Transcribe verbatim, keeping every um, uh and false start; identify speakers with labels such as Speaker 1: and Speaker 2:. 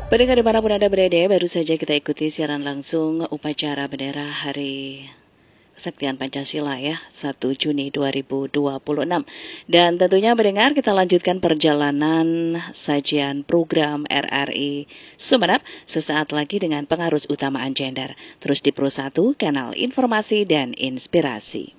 Speaker 1: Pendengar dimanapun Anda berada, baru saja kita ikuti siaran langsung upacara bendera Hari Kesaktian Pancasila ya, satu Juni dua ribu dua puluh enam. Dan tentunya mendengar kita lanjutkan perjalanan sajian program R R I Sumeneb sesaat lagi dengan pengarus utamaan gender. Terus di Pro satu, kanal informasi dan inspirasi.